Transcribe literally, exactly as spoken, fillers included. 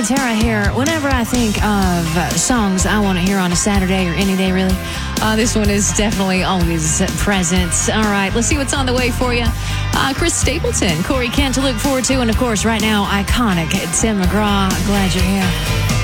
Hey, Tara here. Whenever I think of uh, songs I want to hear on a Saturday or any day, really, uh, this one is definitely always present. All right, let's see what's on the way for you. Uh, Chris Stapleton, Corey Kent to look forward to, and of course, right now, iconic Tim McGraw. Glad you're here.